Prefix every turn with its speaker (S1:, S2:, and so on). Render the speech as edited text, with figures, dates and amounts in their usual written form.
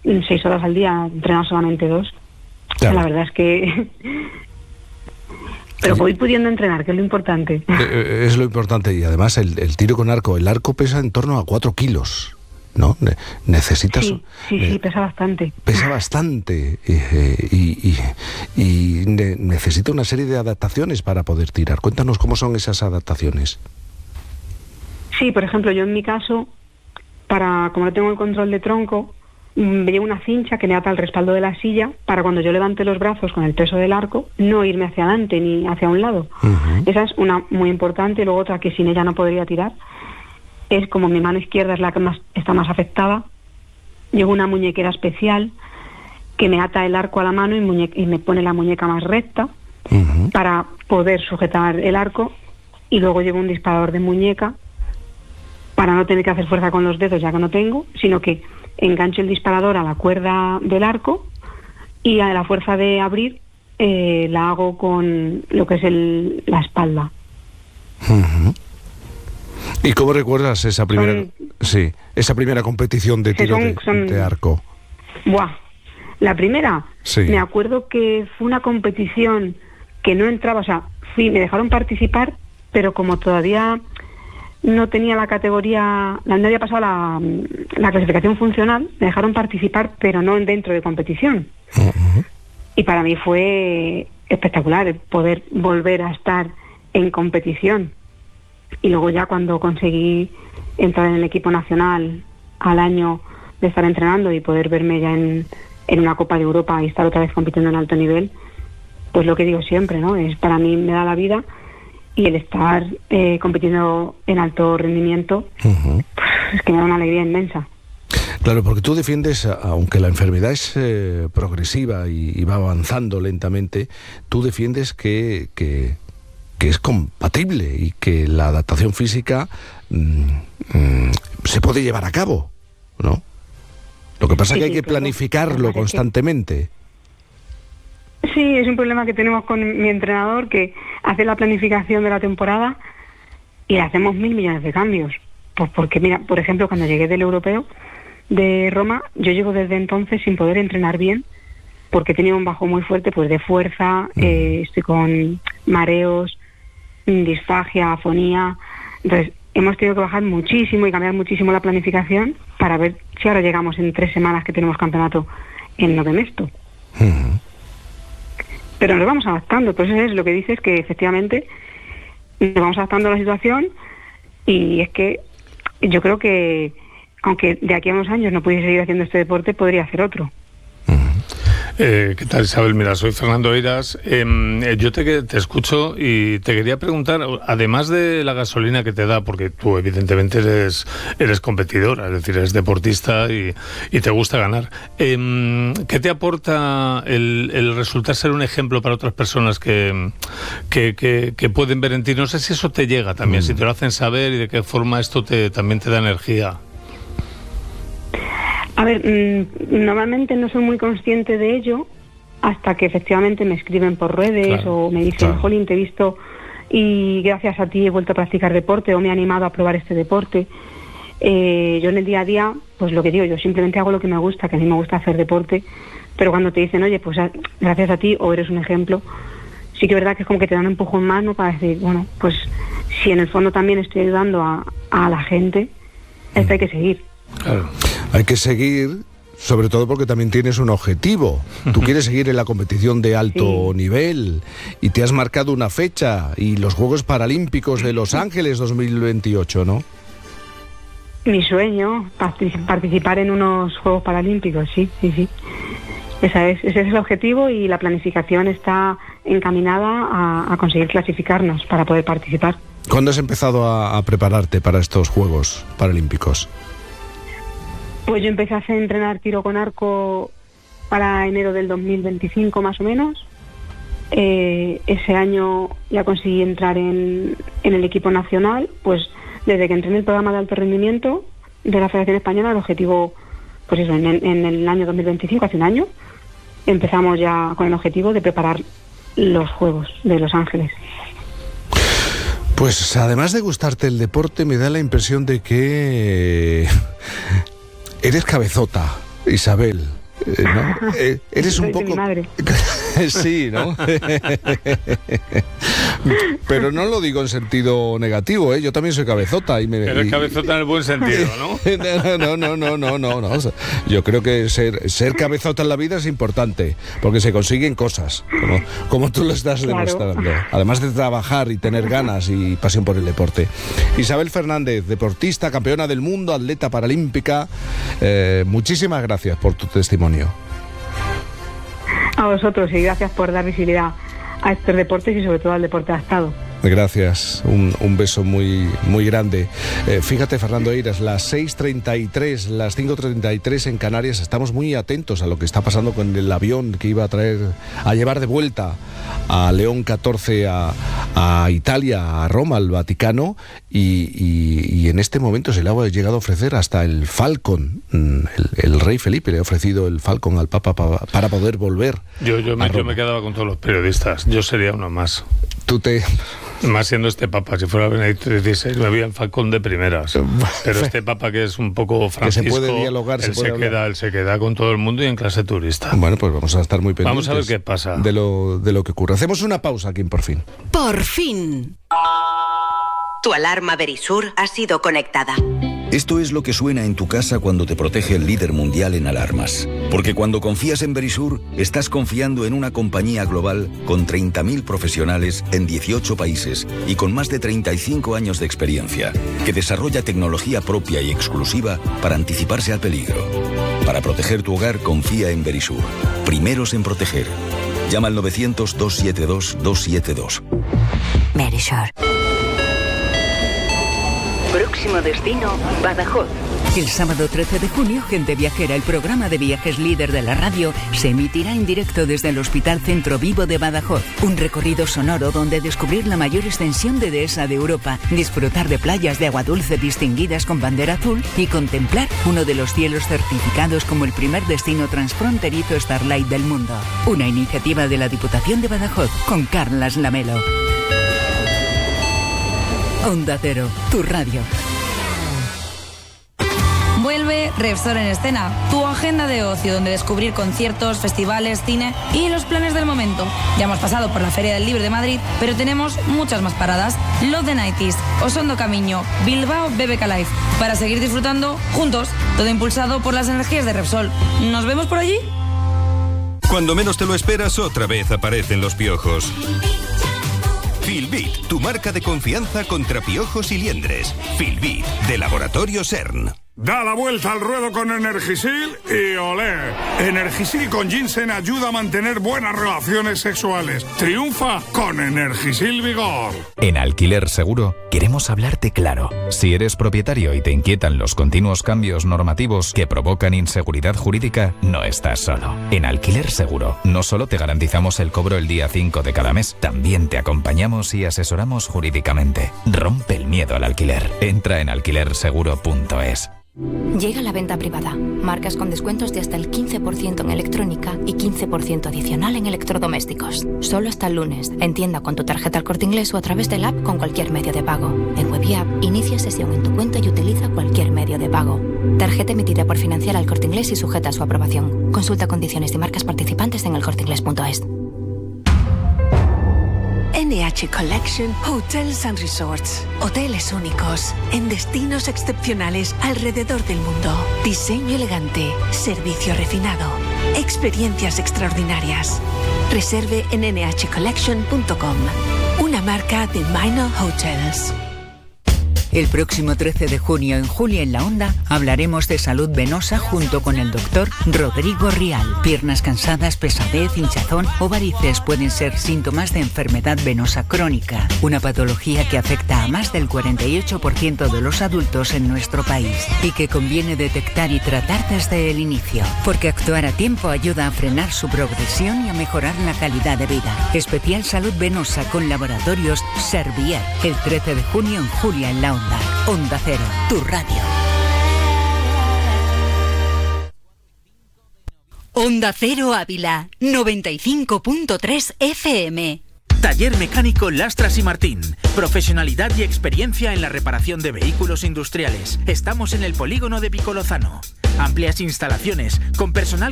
S1: 6 horas al día, entrenar solamente 2.
S2: Claro.
S1: La verdad es que... Pero voy pudiendo entrenar, que es lo importante.
S2: Es lo importante, y además el tiro con arco, el arco pesa en torno a 4 kilos, ¿no? Necesitas...
S1: Sí, pesa bastante.
S2: Pesa bastante y necesita una serie de adaptaciones para poder tirar. Cuéntanos cómo son esas adaptaciones.
S1: Sí, por ejemplo, yo en mi caso, como no tengo el control de tronco, me llevo una cincha que me ata al respaldo de la silla para cuando yo levante los brazos con el peso del arco, no irme hacia adelante ni hacia un lado. Uh-huh. Esa es una muy importante. Y luego otra que sin ella no podría tirar, es como mi mano izquierda es la que está más afectada, llevo una muñequera especial que me ata el arco a la mano y me pone la muñeca más recta uh-huh. para poder sujetar el arco, y luego llevo un disparador de muñeca para no tener que hacer fuerza con los dedos, ya que no tengo, sino que engancho el disparador a la cuerda del arco y a la fuerza de abrir la hago con lo que es la espalda.
S2: Uh-huh. ¿Y cómo recuerdas esa primera competición de tiro de arco?
S1: Buah, la primera,
S2: sí.
S1: Me acuerdo que fue una competición que no entraba, o sea, me dejaron participar, pero como todavía no tenía la categoría, no había pasado la clasificación funcional, me dejaron participar, pero no dentro de competición. Uh-huh. Y para mí fue espectacular el poder volver a estar en competición. Y luego ya cuando conseguí entrar en el equipo nacional al año de estar entrenando y poder verme ya en una Copa de Europa y estar otra vez compitiendo en alto nivel, pues lo que digo siempre, ¿no? Es, para mí me da la vida, y el estar compitiendo en alto rendimiento, uh-huh. Es que me da una alegría inmensa.
S2: Claro, porque tú defiendes, aunque la enfermedad es progresiva y va avanzando lentamente, tú defiendes que es compatible y que la adaptación física se puede llevar a cabo, ¿no? Lo que pasa es que hay que planificarlo constantemente.
S1: Sí, es un problema que tenemos con mi entrenador, que hace la planificación de la temporada y le hacemos 1.000 millones de cambios. Pues porque, mira, por ejemplo, cuando llegué del europeo de Roma, yo llevo desde entonces sin poder entrenar bien, porque he tenido un bajo muy fuerte pues de fuerza, estoy con mareos, disfagia, afonía. Entonces hemos tenido que bajar muchísimo y cambiar muchísimo la planificación para ver si ahora llegamos en 3 semanas que tenemos campeonato en Novemesto. Uh-huh. Pero nos vamos adaptando, pues eso es lo que dices, que efectivamente nos vamos adaptando a la situación, y es que yo creo que aunque de aquí a unos años no pudiese seguir haciendo este deporte, podría hacer otro.
S3: ¿Qué tal, Isabel? Mira, soy Fernando Eiras. Yo te escucho y te quería preguntar, además de la gasolina que te da, porque tú evidentemente eres competidora, es decir, eres deportista y te gusta ganar, ¿qué te aporta el resultar ser un ejemplo para otras personas que pueden ver en ti? No sé si eso te llega también, si te lo hacen saber y de qué forma esto también te da energía.
S1: A ver, normalmente no soy muy consciente de ello hasta que efectivamente me escriben por redes, claro, o me dicen, claro, Jolín, te he visto y gracias a ti he vuelto a practicar deporte, o me he animado a probar este deporte. Yo en el día a día, pues lo que digo, yo simplemente hago lo que me gusta, que a mí me gusta hacer deporte, pero cuando te dicen, oye, pues gracias a ti, o eres un ejemplo, sí que es verdad que es como que te dan un empujón más, ¿no? Para decir, bueno, pues si en el fondo también estoy ayudando a la gente, esto hay que seguir.
S2: Claro. Hay que seguir, sobre todo porque también tienes un objetivo. Tú quieres seguir en la competición de alto nivel y te has marcado una fecha, y los Juegos Paralímpicos de Los Ángeles 2028, ¿no?
S1: Mi sueño, participar en unos Juegos Paralímpicos, sí. Ese es el objetivo, y la planificación está encaminada a conseguir clasificarnos para poder participar.
S2: ¿Cuándo has empezado a prepararte para estos Juegos Paralímpicos?
S1: Pues yo empecé a entrenar tiro con arco para enero del 2025 más o menos. Ese año ya conseguí entrar en el equipo nacional. Pues desde que entré en el programa de alto rendimiento de la Federación Española, el objetivo, pues eso, en el año 2025, hace un año, empezamos ya con el objetivo de preparar los Juegos de Los Ángeles.
S2: Pues además de gustarte el deporte, me da la impresión de que eres cabezota, Isabel, ¿no? Eres un poco...
S1: mi madre.
S2: Sí, ¿no? Pero no lo digo en sentido negativo, ¿eh? Yo también soy cabezota.
S3: Eres cabezota en el buen sentido, ¿no?
S2: No. O sea, yo creo que ser cabezota en la vida es importante, porque se consiguen cosas, como tú lo estás demostrando. Además de trabajar y tener ganas y pasión por el deporte. Isabel Fernández, deportista, campeona del mundo, atleta paralímpica, muchísimas gracias por tu testimonio.
S1: A vosotros, y gracias por dar visibilidad a estos deportes y sobre todo al deporte adaptado.
S2: Gracias, un beso muy, muy grande. Fíjate, Fernando Eiras, las 6:33, las 5:33 en Canarias, estamos muy atentos a lo que está pasando con el avión que iba a llevar de vuelta a León XIV a Italia, a Roma, al Vaticano, y en este momento se le ha llegado a ofrecer hasta el Falcon. El rey Felipe le ha ofrecido el Falcon al Papa para poder volver.
S3: Yo me quedaba con todos los periodistas, yo sería uno más. Más siendo este Papa, si fuera Benedicto XVI, me había en Falcón de primeras. Pero este Papa, que es un poco Francisco,
S2: que se puede dialogar,
S3: él se queda con todo el mundo y en clase turista.
S2: Bueno, pues vamos a estar muy pendientes.
S3: Vamos a ver qué pasa.
S2: De lo que ocurre. Hacemos una pausa aquí en Por Fin.
S4: Por fin. Tu alarma Verisur ha sido conectada.
S5: Esto es lo que suena en tu casa cuando te protege el líder mundial en alarmas. Porque cuando confías en Verisur, estás confiando en una compañía global con 30.000 profesionales en 18 países y con más de 35 años de experiencia, que desarrolla tecnología propia y exclusiva para anticiparse al peligro. Para proteger tu hogar, confía en Verisur. Primeros en proteger. Llama al 900-272-272.
S4: Verisur. Próximo destino, Badajoz. El sábado 13 de junio, Gente Viajera, el programa de viajes líder de la radio, se emitirá en directo desde el Hospital Centro Vivo de Badajoz. Un recorrido sonoro donde descubrir la mayor extensión de dehesa de Europa, disfrutar de playas de agua dulce distinguidas con bandera azul y contemplar uno de los cielos certificados como el primer destino transfronterizo Starlight del mundo. Una iniciativa de la Diputación de Badajoz con Carlas Lamelo. Onda Cero, tu radio.
S6: Vuelve Repsol en Escena, tu agenda de ocio donde descubrir conciertos, festivales, cine y los planes del momento. Ya hemos pasado por la Feria del Libro de Madrid, pero tenemos muchas más paradas. Love the 90s, Osondo Camiño, Bilbao BBK Live, para seguir disfrutando juntos, todo impulsado por las energías de Repsol. ¿Nos vemos por allí?
S7: Cuando menos te lo esperas, otra vez aparecen los piojos. Filbit, tu marca de confianza contra piojos y liendres. Filbit, de Laboratorio CERN.
S8: Da la vuelta al ruedo con Energisil y olé. Energisil con ginseng ayuda a mantener buenas relaciones sexuales. Triunfa con Energisil Vigor.
S9: En Alquiler Seguro queremos hablarte claro. Si eres propietario y te inquietan los continuos cambios normativos que provocan inseguridad jurídica, no estás solo. En Alquiler Seguro no solo te garantizamos el cobro el día 5 de cada mes, también te acompañamos y asesoramos jurídicamente. Rompe el miedo al alquiler. Entra en alquilerseguro.es.
S10: Llega la venta privada. Marcas con descuentos de hasta el 15% en electrónica y 15% adicional en electrodomésticos. Solo hasta el lunes. En tienda con tu tarjeta El Corte Inglés o a través del app con cualquier medio de pago. En web y app, inicia sesión en tu cuenta y utiliza cualquier medio de pago. Tarjeta emitida por Financiera El Corte Inglés y sujeta a su aprobación. Consulta condiciones y marcas participantes en elcorteingles.es.
S11: NH Collection Hotels and Resorts. Hoteles únicos, en destinos excepcionales alrededor del mundo. Diseño elegante, servicio refinado, experiencias extraordinarias. Reserve en nhcollection.com. Una marca de Minor Hotels.
S4: El próximo 13 de junio en Julia en la Onda hablaremos de salud venosa junto con el doctor Rodrigo Rial. Piernas cansadas, pesadez, hinchazón o varices pueden ser síntomas de enfermedad venosa crónica, una patología que afecta a más del 48% de los adultos en nuestro país y que conviene detectar y tratar desde el inicio, porque actuar a tiempo ayuda a frenar su progresión y a mejorar la calidad de vida. Especial salud venosa con laboratorios Servier. El 13 de junio en Julia en la Onda. Onda Cero, tu radio. Onda Cero Ávila, 95.3 FM.
S12: Taller Mecánico Lastras y Martín. Profesionalidad y experiencia en la reparación de vehículos industriales. Estamos en el polígono de Pico Lozano. Amplias instalaciones, con personal